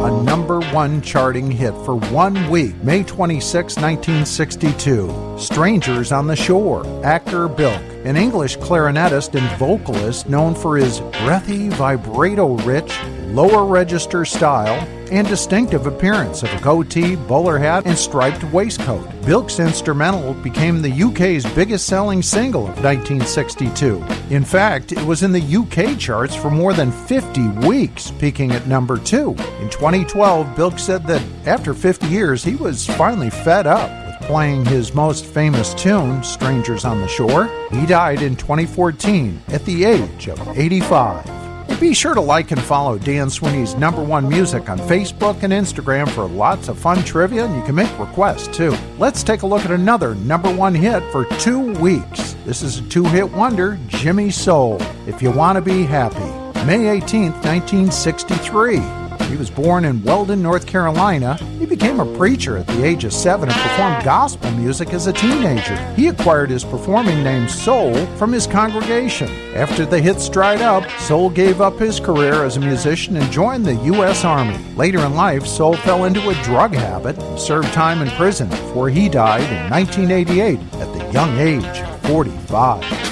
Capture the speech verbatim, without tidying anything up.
a number one charting hit for one week, May twenty-sixth, nineteen sixty-two. Strangers on the Shore. Actor Bilk, an English clarinetist and vocalist known for his breathy, vibrato-rich, lower register style and distinctive appearance of a goatee, bowler hat, and striped waistcoat. Bilk's instrumental became the U K's biggest selling single of nineteen sixty-two. In fact, it was in the U K charts for more than fifty weeks, peaking at number two. In twenty twelve, Bilk said that after fifty years, he was finally fed up with playing his most famous tune, Strangers on the Shore. He died in twenty fourteen at the age of eighty-five. And be sure to like and follow Dan Sweeney's Number One Music on Facebook and Instagram for lots of fun trivia, and you can make requests too. Let's take a look at another number one hit for two weeks. This is a two-hit wonder, Jimmy Soul, If You Want to Be Happy. May eighteenth, nineteen sixty-three. He was born in Weldon, North Carolina. He became a preacher at the age of seven and performed gospel music as a teenager. He acquired his performing name Soul from his congregation. After the hits dried up, Soul gave up his career as a musician and joined the U S Army. Later in life, Soul fell into a drug habit and served time in prison before he died in nineteen eighty-eight at the young age of forty-five.